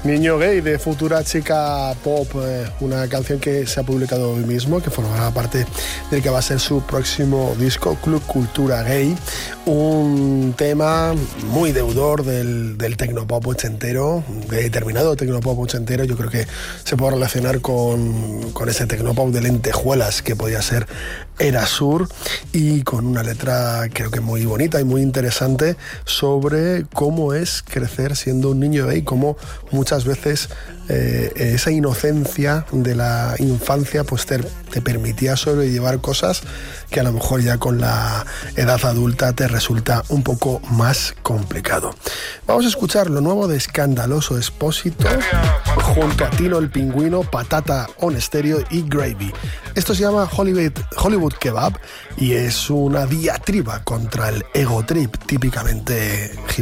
Niño Gay de Futura Chica Pop, una canción que se ha publicado hoy mismo, que formará parte del que va a ser su próximo disco, Club Cultura Gay, un tema muy deudor del tecnopop ochentero, de determinado tecnopop ochentero. Yo creo que se puede relacionar con ese tecnopop de lentejuelas que podía ser Erasur, y con una letra creo que muy bonita y muy interesante sobre cómo es crecer siendo un niño gay, cómo muchas veces esa inocencia de la infancia pues te permitía sobrellevar cosas que a lo mejor ya con la edad adulta te resulta un poco más complicado. Vamos a escuchar lo nuevo de Escandaloso Expósito junto a Tino el Pingüino, Patata on Stereo y Gravy. Esto se llama Hollywood Kebab y es una diatriba contra el ego trip típicamente hip